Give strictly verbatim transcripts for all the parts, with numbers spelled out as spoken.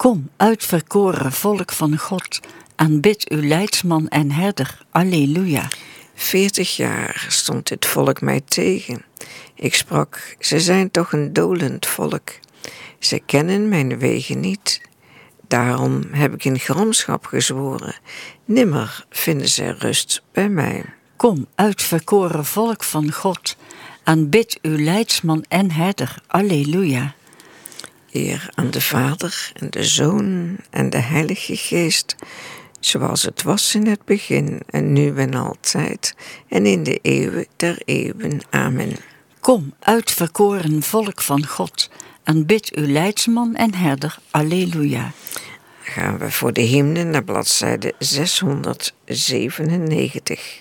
Kom, uitverkoren volk van God, aanbid uw leidsman en herder. Alleluia. Veertig jaar stond dit volk mij tegen. Ik sprak, ze zijn toch een dolend volk. Ze kennen mijn wegen niet. Daarom heb ik in gramschap gezworen. Nimmer vinden zij rust bij mij. Kom, uitverkoren volk van God, aanbid uw leidsman en herder. Alleluia. Eer aan de Vader en de Zoon en de Heilige Geest, zoals het was in het begin en nu en altijd en in de eeuwen der eeuwen. Amen. Kom, uitverkoren volk van God, aanbid uw leidsman en herder. Alleluia. Gaan we voor de hymne naar bladzijde zeshonderdzevenennegentig.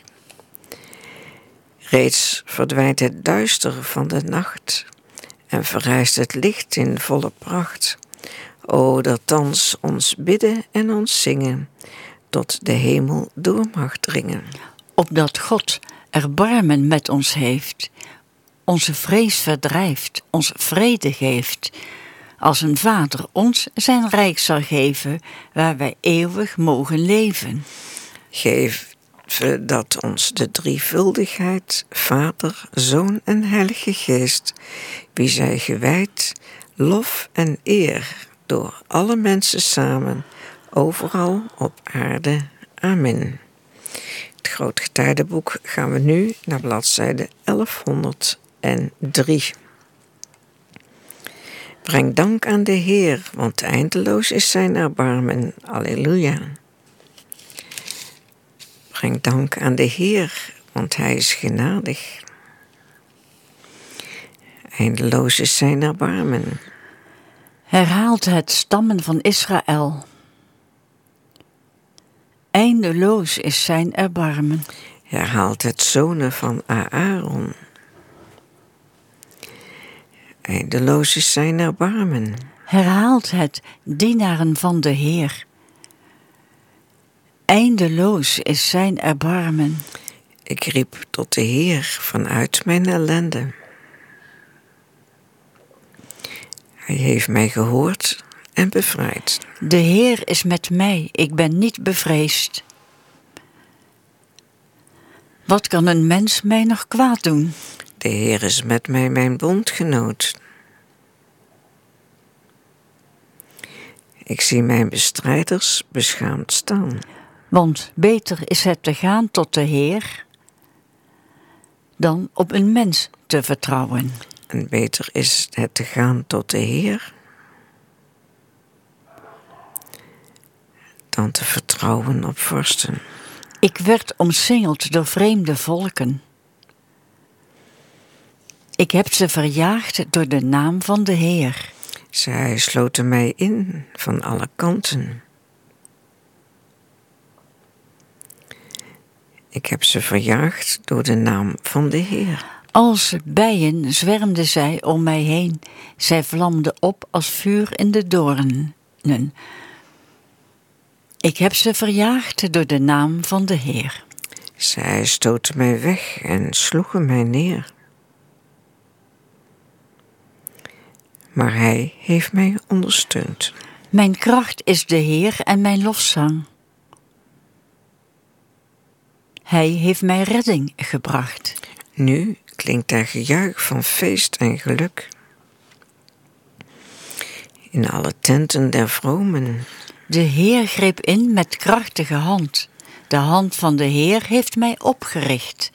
Reeds verdwijnt het duister van de nacht en verrijst het licht in volle pracht. O, dat thans ons bidden en ons zingen tot de hemel door mag dringen. Opdat God erbarmen met ons heeft, onze vrees verdrijft, ons vrede geeft, als een vader ons zijn rijk zal geven, waar wij eeuwig mogen leven. Geef dat ons de drievuldigheid, Vader, Zoon en Heilige Geest, wie zij gewijd, lof en eer, door alle mensen samen, overal op aarde. Amen. Het Grootgetijdenboek gaan we nu naar bladzijde elfhonderddrie. Breng dank aan de Heer, want eindeloos is zijn erbarmen. Alleluia. Breng dank aan de Heer, want hij is genadig. Eindeloos is zijn erbarmen. Herhaalt het stammen van Israël. Eindeloos is zijn erbarmen. Herhaalt het zonen van Aaron. Eindeloos is zijn erbarmen. Herhaalt het dienaren van de Heer. Eindeloos is zijn erbarmen. Ik riep tot de Heer vanuit mijn ellende. Hij heeft mij gehoord en bevrijd. De Heer is met mij, ik ben niet bevreesd. Wat kan een mens mij nog kwaad doen? De Heer is met mij, mijn bondgenoot. Ik zie mijn bestrijders beschaamd staan. Want beter is het te gaan tot de Heer dan op een mens te vertrouwen. En beter is het te gaan tot de Heer dan te vertrouwen op vorsten. Ik werd omsingeld door vreemde volken. Ik heb ze verjaagd door de naam van de Heer. Zij sloten mij in van alle kanten. Ik heb ze verjaagd door de naam van de Heer. Als bijen zwermden zij om mij heen. Zij vlamden op als vuur in de doornen. Ik heb ze verjaagd door de naam van de Heer. Zij stoten mij weg en sloegen mij neer. Maar hij heeft mij ondersteund. Mijn kracht is de Heer en mijn lofzang. Hij heeft mij redding gebracht. Nu klinkt er gejuich van feest en geluk. In alle tenten der vromen. De Heer greep in met krachtige hand. De hand van de Heer heeft mij opgericht.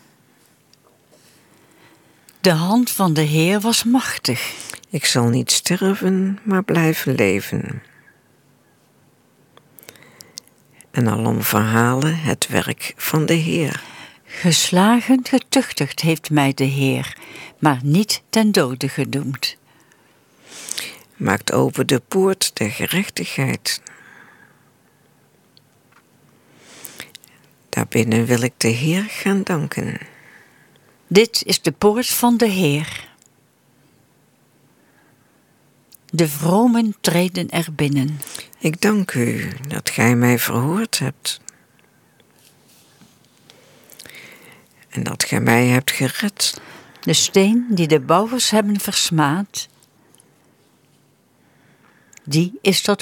De hand van de Heer was machtig. Ik zal niet sterven, maar blijven leven. En alom verhalen het werk van de Heer. Geslagen, getuchtigd heeft mij de Heer, maar niet ten dode gedoemd. Maakt open de poort der gerechtigheid. Daarbinnen wil ik de Heer gaan danken. Dit is de poort van de Heer. De vromen treden er binnen. Ik dank u dat gij mij verhoord hebt. En dat gij mij hebt gered. De steen die de bouwers hebben versmaad, die is tot